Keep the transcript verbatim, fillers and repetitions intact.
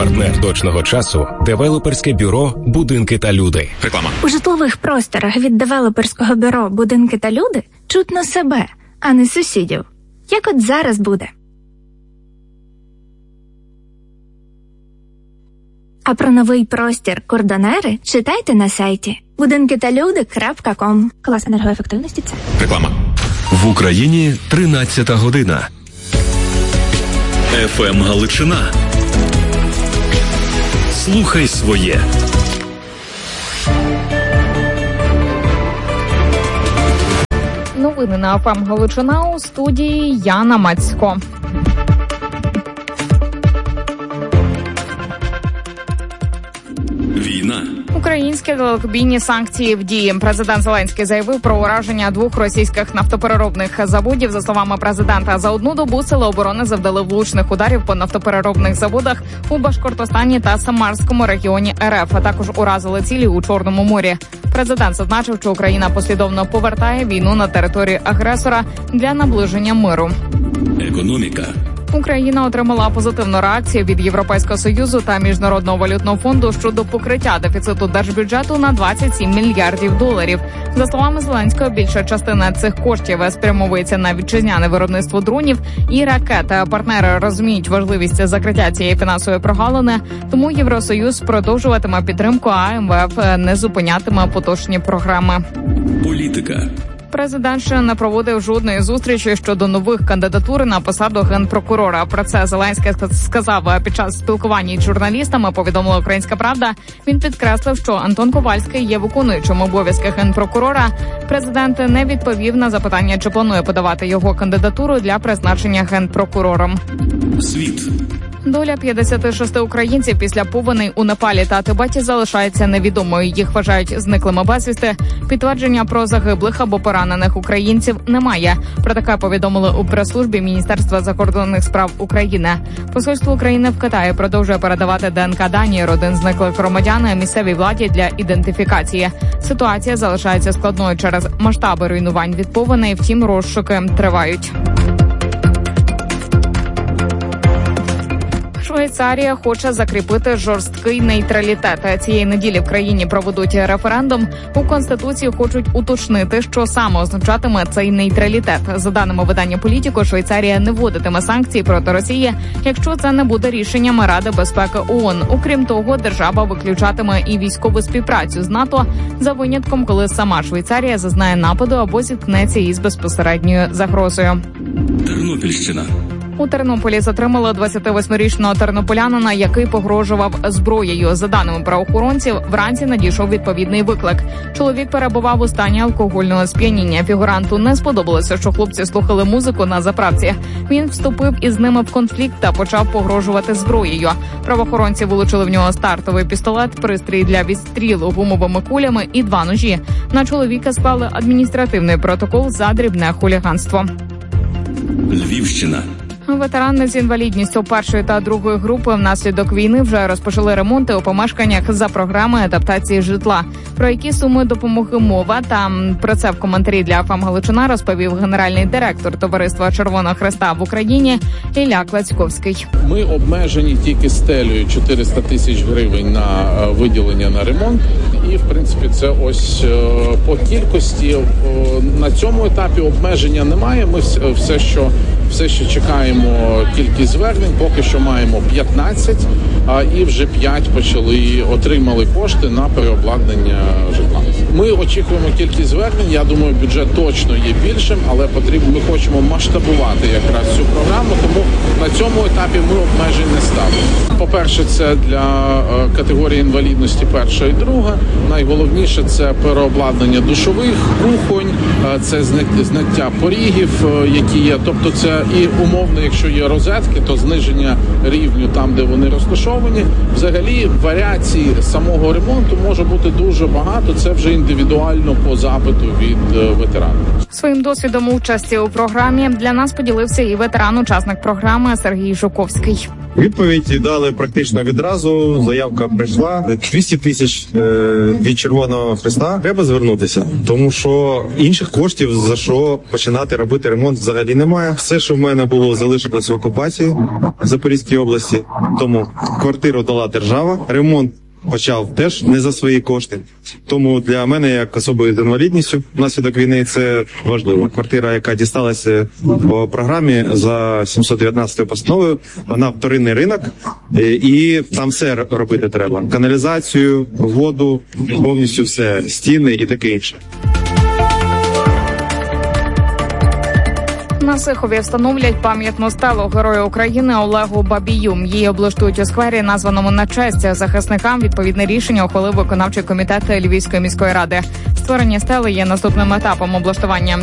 Партнер точного часу – девелоперське бюро «Будинки та люди». Реклама. У житлових просторах від девелоперського бюро «Будинки та люди» чутно себе, а не сусідів. Як от зараз буде. А про новий простір «Кордонери» читайте на сайті будинки та люди крапка ком. Клас енергоефективності це. Реклама. В Україні тринадцята година. еф ем Галичина. Слухай своє. Новини на еф ем Галичина, у студії Яна Мацько. Війна. Українські далекобійні санкції в дії. Президент Зеленський заявив про ураження двох російських нафтопереробних заводів. За словами президента, за одну добу сили оборони завдали влучних ударів по нафтопереробних заводах у Башкортостані та Самарському регіоні ер еф, а також уразили цілі у Чорному морі. Президент зазначив, що Україна послідовно повертає війну на територію агресора для наближення миру. Економіка. Україна отримала позитивну реакцію від Європейського Союзу та Міжнародного валютного фонду щодо покриття дефіциту держбюджету на двадцять сім мільярдів доларів. За словами Зеленського, більша частина цих коштів спрямовується на вітчизняне виробництво дронів і ракет. Партнери розуміють важливість закриття цієї фінансової прогалини, тому Євросоюз продовжуватиме підтримку, а ем ве еф не зупинятиме поточні програми. Політика. Президент ще не проводив жодної зустрічі щодо нових кандидатур на посаду генпрокурора. Про це Зеленський сказав під час спілкування із журналістами, повідомила «Українська правда». Він підкреслив, що Антон Ковальський є виконуючим обов'язки генпрокурора. Президент не відповів на запитання, чи планує подавати його кандидатуру для призначення генпрокурором. Світ. Доля п'ятдесят шість українців після повеней у Непалі та Тибеті залишається невідомою. Їх вважають зниклими безвісти. Підтвердження про загиблих або поранених українців немає. Про таке повідомили у прес-службі Міністерства закордонних справ України. Посольство України в Китаї продовжує передавати де ен ка дані родин зниклих громадян місцевій владі для ідентифікації. Ситуація залишається складною через масштаби руйнувань від повеней, втім розшуки тривають. Швейцарія хоче закріпити жорсткий нейтралітет. Цієї неділі в країні проведуть референдум. У Конституції хочуть уточнити, що саме означатиме цей нейтралітет. За даними видання «Політіко», Швейцарія не вводитиме санкції проти Росії, якщо це не буде рішенням Ради безпеки ООН. Окрім того, держава виключатиме і військову співпрацю з НАТО, за винятком, коли сама Швейцарія зазнає нападу або зіткнеться із безпосередньою загрозою. Тернопільщина. У Тернополі затримали двадцятивосьмирічного тернополянина, який погрожував зброєю. За даними правоохоронців, вранці надійшов відповідний виклик. Чоловік перебував у стані алкогольного сп'яніння. Фігуранту не сподобалося, що хлопці слухали музику на заправці. Він вступив із ними в конфлікт та почав погрожувати зброєю. Правоохоронці вилучили в нього стартовий пістолет, пристрій для відстрілу гумовими кулями і два ножі. На чоловіка склали адміністративний протокол за дрібне хуліганство. Львівщина. Ветерани з інвалідністю першої та другої групи внаслідок війни вже розпочали ремонти у помешканнях за програмою адаптації житла. Про які суми допомоги мова, та про це в коментарі для еф ем Галичина розповів генеральний директор Товариства Червоного Хреста в Україні Ілля Клацьковський. Ми обмежені тільки стелею чотириста тисяч гривень на виділення на ремонт. І, в принципі, це ось по кількості. На цьому етапі обмеження немає. Ми все, що, все, що чекаємо кількість звернень, поки що маємо п'ятнадцять, а і вже п'ять почали, отримали кошти на переобладнання житла. Ми очікуємо кількість звернень, я думаю, бюджет точно є більшим, але потрібно, ми хочемо масштабувати якраз цю програму, тому на цьому етапі ми обмежень не ставимо. По-перше, це для категорії інвалідності перша і друга. Найголовніше – це переобладнання душових, кухонь, це зняття порігів, які є. Тобто це і умовно, якщо є розетки, то зниження рівню там, де вони розташовані. Взагалі, варіацій самого ремонту може бути дуже багато. Це вже індивідуально по запиту від е, ветерана. Своїм досвідом участі у програмі для нас поділився і ветеран-учасник програми Сергій Жуковський. Відповідь дали практично відразу, заявка прийшла. двісті тисяч е, від Червоного Хреста. Треба звернутися, тому що інших коштів, за що починати робити ремонт, взагалі немає. Все, що в мене було, залишилось в окупації в Запорізькій області, тому квартиру дала держава, ремонт почав теж не за свої кошти. Тому для мене, як особи з інвалідністю внаслідок війни, це важливо. Квартира, яка дісталася по програмі за сімсот дев'ятнадцятою постановою, вона вторинний ринок, і там все робити треба. Каналізацію, воду, повністю все, стіни і таке інше. На Сихові встановлять пам'ятну стелу Герою України Олегу Бабію. Її облаштують у сквері, названому на честь захисникам. Відповідне рішення ухвалив виконавчий комітет Львівської міської ради. Створення стели є наступним етапом облаштування.